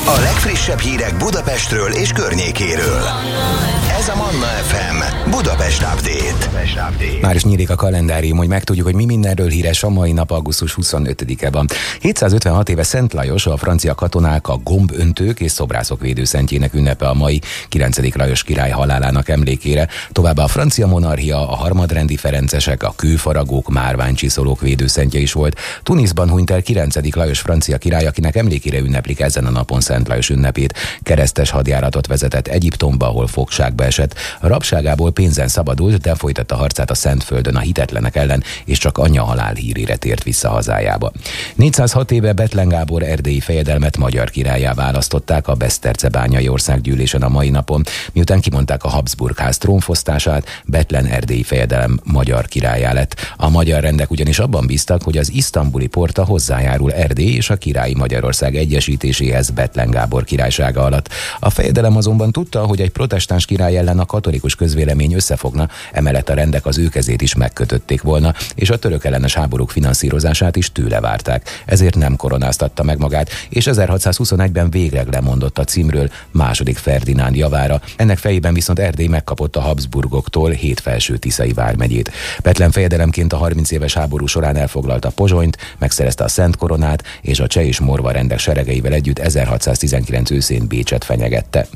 A legfrissebb hírek Budapestről és környékéről. Ez a Manna FM Budapest Update. Már is nyílik a kalendárium, hogy megtudjuk, hogy mi mindenről híres a mai nap, augusztus 25-e van. 756 éve Szent Lajos, a francia katonák, a gomböntők és szobrászok védőszentjének ünnepe a mai 9. Lajos király halálának emlékére. Továbbá a francia monarchia, a harmadrendi ferencesek, a kőfaragók, márványcsiszolók védőszentje is volt. Tunisban hunyt el 9. Lajos francia király, akinek emlékére ünneplik ezen a napon Szent Lajos ünnepét. Keresztes hadjáratot vezetett Egyiptomba, ahol fogságba esett. A rabságából pénzen szabadult, de folytatta harcát a Szentföldön a hitetlenek ellen, és csak anyja halálhírére tért vissza hazájába. 406 éve Bethlen Gábor erdélyi fejedelmet magyar királlyá választották a Besztercebányai országgyűlésen a mai napon, miután kimondták a Habsburg ház trónfosztását, Bethlen erdélyi fejedelem magyar királlyá lett. A magyar rendek ugyanis abban bíztak, hogy az isztambuli porta hozzájárul Erdély és a királyi Magyarország egyesítéséhez Bethlen Gábor királysága alatt. A fejedelem azonban tudta, hogy egy protestáns király ellen a katolikus közvélemény összefogna, emellett a rendek az ő kezét is megkötötték volna, és a török ellenes háborúk finanszírozását is tőle várták. Ezért nem koronáztatta meg magát, és 1621-ben végleg lemondott a címről második Ferdinánd javára. Ennek fejében viszont Erdély megkapott a Habsburgoktól 7 felső-tiszai vármegyét. Bethlen fejedelemként a 30 éves háború során elfoglalta Pozsonyt, megszerezte a Szent Koronát, és a cseh és morva rendek seregeivel együtt 1619 őszén Bécset fenyegette.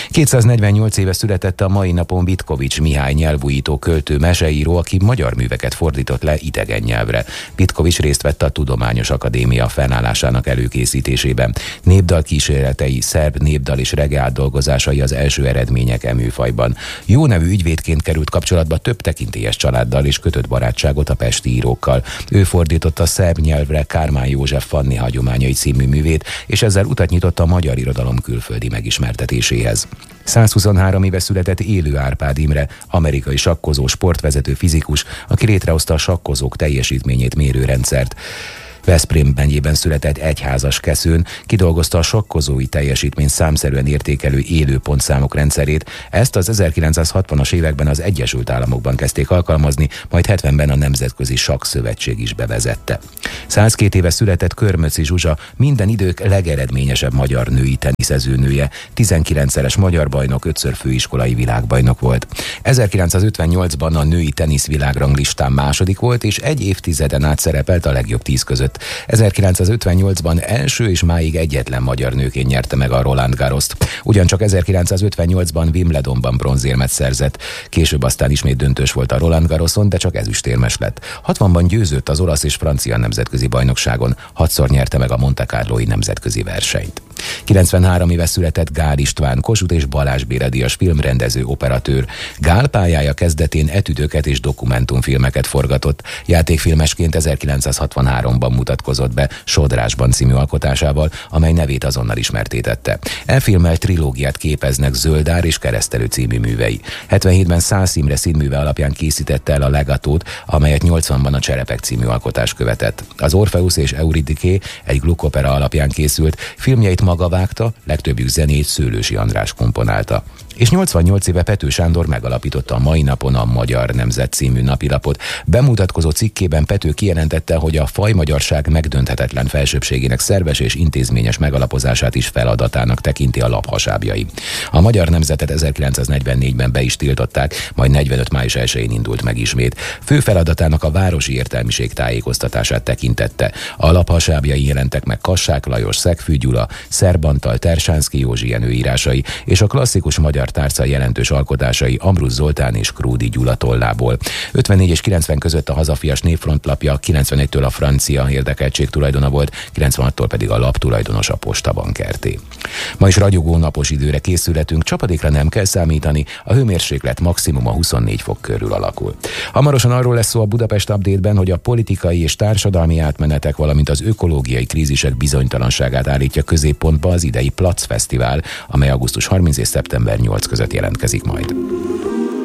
248 éve született a mai napon Witkovics Mihály nyelvújító költő, meseíró, aki magyar műveket fordított le idegen nyelvre. Witkovics részt vett a Tudományos Akadémia fennállásának előkészítésében. Népdal kísérletei, szerb népdal és reggae átdolgozásai az első eredmények e műfajban. Jó nevű ügyvédként került kapcsolatba több tekintélyes családdal és kötött barátságot a pesti írókkal. Ő fordította a szerb nyelvre Kármán József Fanni hagyományai című művét, és ezzel utat nyitott a magyar irodalom külföldi megismertetéséhez. 123 éve született Élő Árpád Imre, amerikai sakkozó, sportvezető, fizikus, aki létrehozta a sakkozók teljesítményét mérő rendszert. Veszprém megyében született egyházas Keszőn, kidolgozta a sakkozói teljesítményt számszerűen értékelő élőpontszámok rendszerét. Ezt az 1960-as években az Egyesült Államokban kezdték alkalmazni, majd 70-ben a Nemzetközi Sakkszövetség is bevezette. 102 éve született Körmöci Zsuzsa, minden idők legeredményesebb magyar női teniszezőnője, 19-szeres magyar bajnok, 5-ször főiskolai világbajnok volt. 1958-ban a női tenisz világranglistán második volt, és egy évtizeden át szerepelt a legjobb 10 között. 1958-ban első és máig egyetlen magyar nőként nyerte meg a Roland Garrost. Ugyancsak 1958-ban Wimbledonban bronzérmet szerzett. Később aztán ismét döntős volt a Roland Garroson, de csak ezüstérmes lett. 60-ban győzött az olasz és francia nemzetközi bajnokságon, 6-szor nyerte meg a Monte Carlói nemzetközi versenyt. 93 éve született Gál István, Kossuth és Balázs Béla díjas filmrendező, operatőr. Gál pályája kezdetén etüdöket és dokumentumfilmeket forgatott. Játékfilmesként 1963-ban mutatkozott be Sodrásban című alkotásával, amely nevét azonnal ismertétette. Elfilmelt trilógiát képeznek Zöldár és Keresztelő című művei. 77-ben Szász Imre színműve alapján készítette el a Legatót, amelyet 80-ban a Cserepek című alkotás követett. Az Orfeusz és Euridiké egy glukkopera alapján készült, filmjeit maga vágta, legtöbbjük zenét Szőlősi András komponálta. És 88 éve Pető Sándor megalapította a mai napon a Magyar Nemzet című napilapot. Bemutatkozó cikkében Pető kijelentette, hogy a fajmagyarság megdönthetetlen felsőbbségének szerves és intézményes megalapozását is feladatának tekinti a lap hasábjai. A Magyar Nemzetet 1944-ben be is tiltották, majd 45. május 1-én indult meg ismét. Fő feladatának a városi értelmiség tájékoztatását tekintette. A lap hasábjai jelentek meg Kassák Lajos, Szegfű Gyula, Szerb Antal, Tersánszky Józsi Jenő írásai és a klasszikus magyar tárca jelentős alkotásai Ambrus Zoltán és Krúdy Gyula tollából. 54 és 90 között a Hazafias Népfront lapja, 91-től a francia érdekeltség tulajdona volt, 96-tól pedig a lap tulajdonos a Postabank Kft. Ma is ragyogó napos időre készülhetünk, csapadékra nem kell számítani, a hőmérséklet maximum a 24 fok körül alakul. Hamarosan arról lesz szó a Budapest Update-ben, hogy a politikai és társadalmi átmenetek, valamint az ökológiai krízisek bizonytalanságát állítja középpontba az idei Plac Fesztivál, amely augusztus 30 és szeptember 8 között jelentkezik majd.